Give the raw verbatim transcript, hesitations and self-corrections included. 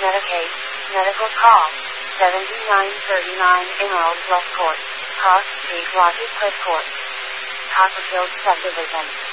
Medicaid, medical call, seventy-nine thirty-nine Emerald Bluff Court, Cross Street, Rocky Cliff Court, Copperfield Subdivision.